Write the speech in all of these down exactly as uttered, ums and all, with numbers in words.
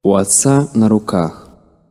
У отца на руках.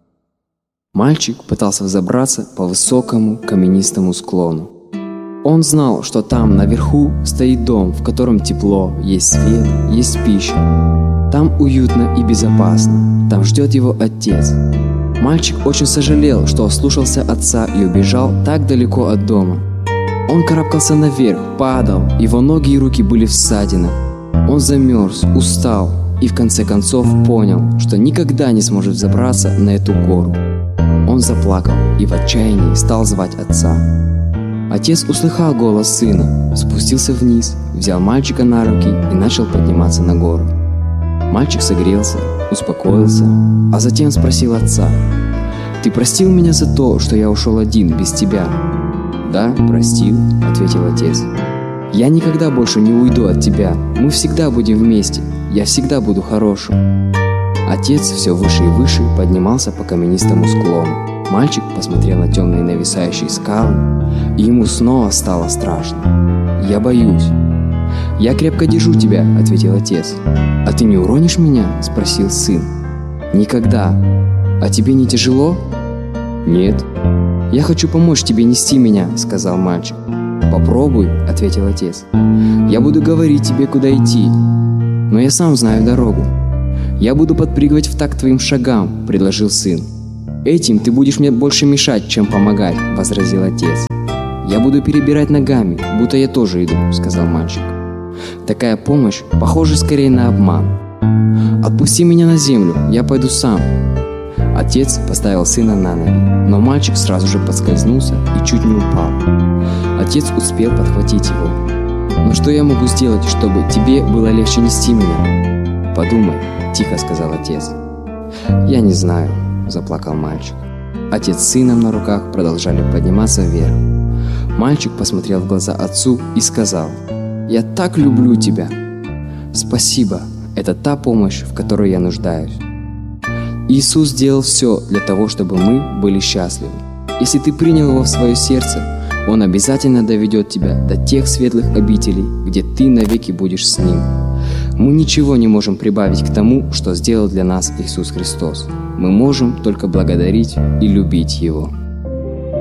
Мальчик пытался взобраться по высокому каменистому склону. Он знал, что там наверху стоит дом, в котором тепло, есть свет, есть пища. Там уютно и безопасно. Там ждет его отец. Мальчик очень сожалел, что ослушался отца и убежал так далеко от дома. Он карабкался наверх, падал, его ноги и руки были в ссадинах. Он замерз, устал и в конце концов понял, что никогда не сможет взобраться на эту гору. Он заплакал и в отчаянии стал звать отца. Отец услыхал голос сына, спустился вниз, взял мальчика на руки и начал подниматься на гору. Мальчик согрелся, успокоился, а затем спросил отца: «Ты простил меня за то, что я ушел один, без тебя?» «Да, простил», — ответил отец. «Я никогда больше не уйду от тебя, мы всегда будем вместе, я всегда буду хорошим». Отец все выше и выше поднимался по каменистому склону. Мальчик посмотрел на темные нависающие скалы, и ему снова стало страшно. «Я боюсь». «Я крепко держу тебя», — ответил отец. «А ты не уронишь меня?» — спросил сын. «Никогда. А тебе не тяжело?» «Нет». «Я хочу помочь тебе нести меня», — сказал мальчик. «Попробуй», — ответил отец. «Я буду говорить тебе, куда идти, но я сам знаю дорогу». «Я буду подпрыгивать в такт твоим шагам», — предложил сын. «Этим ты будешь мне больше мешать, чем помогать», — возразил отец. «Я буду перебирать ногами, будто я тоже иду», — сказал мальчик. «Такая помощь похожа скорее на обман. Отпусти меня на землю, я пойду сам». Отец поставил сына на ноги, но мальчик сразу же подскользнулся и чуть не упал. Отец успел подхватить его. «Но что я могу сделать, чтобы тебе было легче нести меня?» «Подумай», — тихо сказал отец. «Я не знаю», — заплакал мальчик. Отец с сыном на руках продолжали подниматься вверх. Мальчик посмотрел в глаза отцу и сказал: «Я так люблю тебя». «Спасибо, это та помощь, в которой я нуждаюсь». Иисус сделал все для того, чтобы мы были счастливы. Если ты принял Его в свое сердце, Он обязательно доведет тебя до тех светлых обителей, где ты навеки будешь с Ним. Мы ничего не можем прибавить к тому, что сделал для нас Иисус Христос. Мы можем только благодарить и любить Его.